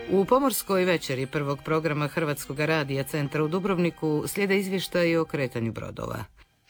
U pomorskoj večeri prvog programa Hrvatskog radija Centra u Dubrovniku slijede izvještaji o kretanju brodova.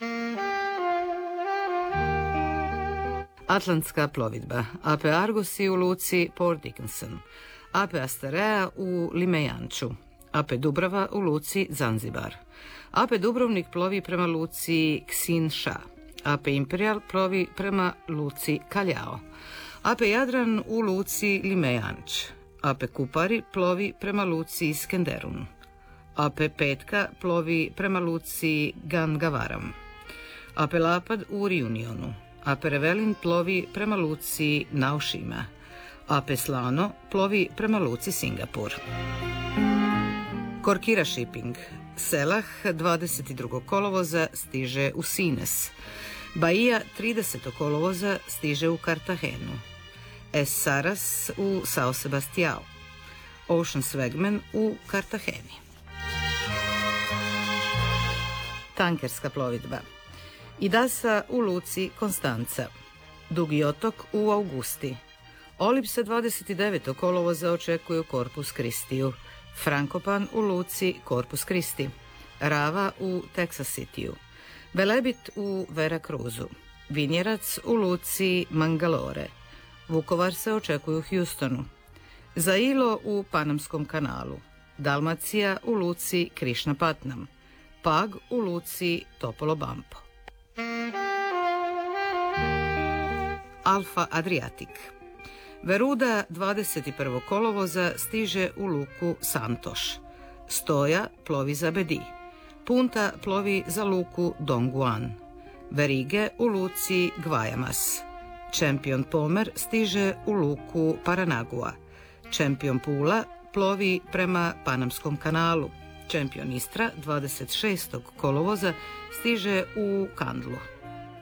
Atlantska plovidba, AP Argosi u luci Port Dickinson, AP Astarea u Limejanču, AP Dubrava u luci Zanzibar, AP Dubrovnik plovi prema luci Ksin Ša, AP Imperial plovi prema luci Kaljao, AP Jadran u luci Limejanč, AP Kupari plovi prema luci Iskenderun, AP Petka plovi prema luci Gangavaram, AP Lapad u Reunionu, AP Revelin plovi prema luci Naošima, AP Slano plovi prema luci Singapur. Korkira Shipping, Selah 22. kolovoza stiže u Sines, Bahia 30. kolovoza stiže u Kartagenu, Es Saras u Sao Sebastiao, Ocean Swagman u Kartageni. Tankerska plovidba, Idasa u luci Konstanca, Dugi otok u Augusti, Olipse 29. kolovoza očekuju Corpus Christiju, Frankopan u luci Corpus Christi, Rava u Texas Cityu, Velebit u Vera Cruzu, Vinjerac u luci Mangalore, Vukovar se očekuju u Houstonu, Zailo u Panamskom kanalu, Dalmacija u luci Krishnapatnam, Pag u luci Topolobampo. Alfa Adriatic, Veruda 21. kolovoza stiže u luku Santoš, Stoja plovi za Bedi, Punta plovi za luku Dongguan, Verige u luci Guayamas, Champion Pomer stiže u luku Paranagua, Champion Pula plovi prema Panamskom kanalu, Champion Istra 26. kolovoza stiže u Kandlu.